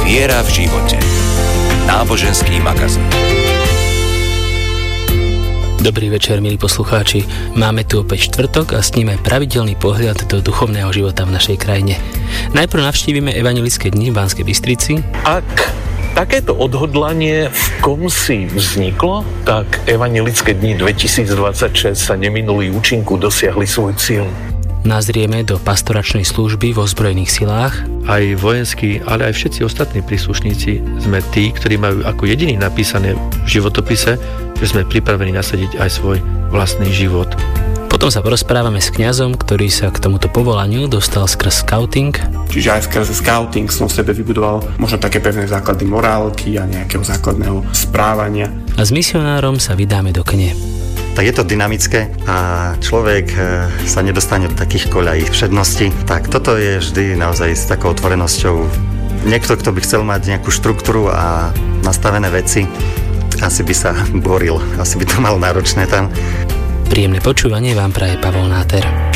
Viera v živote. Náboženský magazín. Dobrý večer, milí poslucháči. Máme tu opäť štvrtok a s ním aj pravidelný pohľad do duchovného života v našej krajine. Najprv navštívime Evanjelické dni v Banskej Bystrici. Ak takéto odhodlanie v kom si vzniklo, tak Evanjelické dni 2026 sa neminuli účinku, dosiahli svoj cieľ. Nazrieme do pastoračnej služby v ozbrojených silách. Aj vojenskí, ale aj všetci ostatní príslušníci sme tí, ktorí majú ako jediní napísané v životopise, že sme pripravení nasadiť aj svoj vlastný život. Potom sa porozprávame s kňazom, ktorý sa k tomuto povolaniu dostal skrz skauting. Čiže aj skrze skauting som v sebe vybudoval možno také pevné základy morálky a nejakého základného správania. A s misionárom sa vydáme do kne. Tak je to dynamické a človek sa nedostane do takých koľají všedností. Tak toto je vždy naozaj s takou otvorenosťou. Niekto, kto by chcel mať nejakú štruktúru a nastavené veci, asi by sa boril, asi by to mal náročné tam. Príjemné počúvanie vám praje Pavol Náter.